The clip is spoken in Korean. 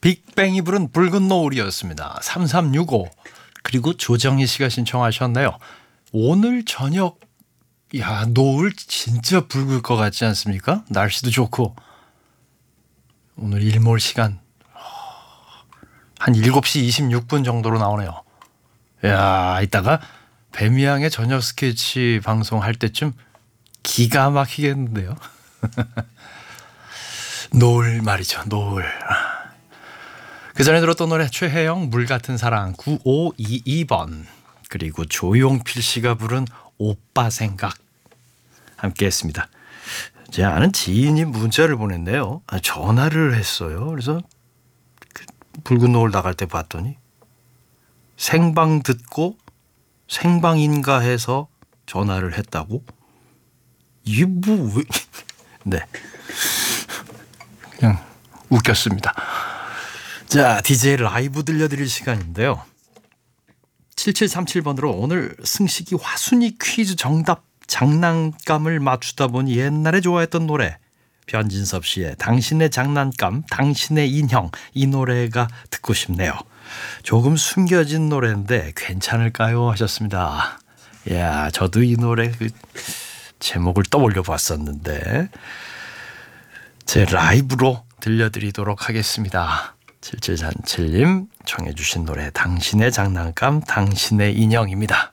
빅뱅이 부른 붉은 노을이었습니다. 3365. 그리고 조정희 씨가 신청하셨네요. 오늘 저녁 노을 진짜 붉을 것 같지 않습니까? 날씨도 좋고 오늘 일몰 시간 한 7시 26분 정도로 나오네요. 이따가 뱀이양의 저녁 스케치 방송할 때쯤 기가 막히겠는데요. 노을 말이죠. 노을. 그 전에 들었던 노래 최혜영 물 같은 사랑 9522번 그리고 조용필 씨가 부른 오빠 생각 함께 했습니다. 제 아는 지인이 문자를 보냈네요. 전화를 했어요. 그래서 붉은 노을 나갈 때 봤더니 생방 듣고 생방인가 해서 전화를 했다고? 이게 뭐 왜? 네. 그냥 웃겼습니다. 자, DJ 라이브 들려드릴 시간인데요. 7737번으로 오늘 승식이 화순이 퀴즈 정답 장난감을 맞추다 보니 옛날에 좋아했던 노래 변진섭 씨의 당신의 장난감, 당신의 인형 이 노래가 듣고 싶네요. 조금 숨겨진 노래인데 괜찮을까요? 하셨습니다. 저도 이 노래 제목을 떠올려 봤었는데 제 라이브로 들려드리도록 하겠습니다. 7737님 청해 주신 노래 당신의 장난감, 당신의 인형입니다.